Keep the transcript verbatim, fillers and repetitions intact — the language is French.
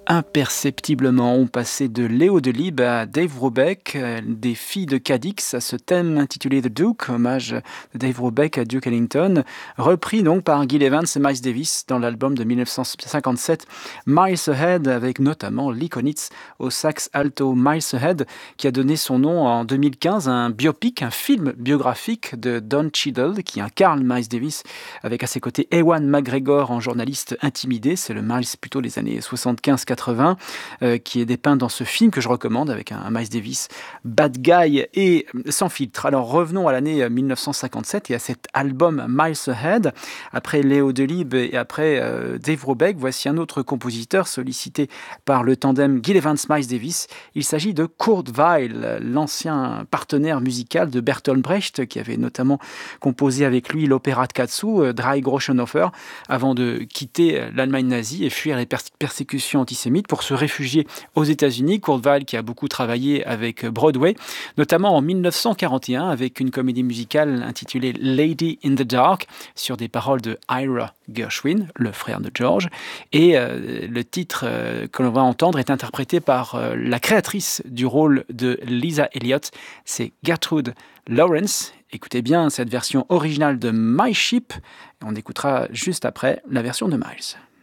Imperceptiblement, on passait de Léo Delibes à Dave Brubeck, euh, des filles de Cadix, à ce thème intitulé The Duke, hommage de Dave Brubeck à Duke Ellington, repris donc par Gil Evans et Miles Davis dans l'album de dix-neuf cent cinquante-sept, Miles Ahead, avec notamment Lee Konitz au sax alto. Miles Ahead, qui a donné son nom en deux mille quinze à un biopic, un film biographique de Don Cheadle, qui incarne Miles Davis, avec à ses côtés Ewan McGregor en journaliste intimidé. C'est le Miles plutôt des années soixante-quinze quatre-vingts, euh, qui est dépeint dans ce film que je recommande, avec un, un Miles Davis bad guy et sans filtre. Alors revenons à l'année dix-neuf cent cinquante-sept et à cet album Miles Ahead. Après Léo Delibes et après euh, Dave Brubeck, voici un autre compositeur sollicité par le tandem Gil Evans-Miles Davis. Il s'agit de Kurt Weill, l'ancien partenaire musical de Bertolt Brecht, qui avait notamment composé avec lui l'opéra de Katsu, Drei Groschenhofer, avant de quitter l'Allemagne nazie et fuir les pers- persécutions antisémites pour se réfugier aux États-Unis. Kurt Weill, qui a beaucoup travaillé avec Broadway, notamment en dix-neuf cent quarante et un avec une comédie musicale intitulée Lady in the Dark, sur des paroles de Ira Gershwin, le frère de George. Et euh, le titre euh, que l'on va entendre est interprété par euh, la créatrice du rôle de Lisa Elliott, c'est Gertrude Lawrence. Écoutez bien cette version originale de My Ship. On écoutera juste après la version de Miles.